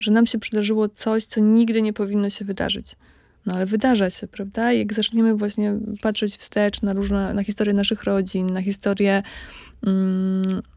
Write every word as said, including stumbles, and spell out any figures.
że nam się przydarzyło coś, co nigdy nie powinno się wydarzyć. No ale wydarza się, prawda? I jak zaczniemy właśnie patrzeć wstecz na różne, na historię naszych rodzin, na historię mm,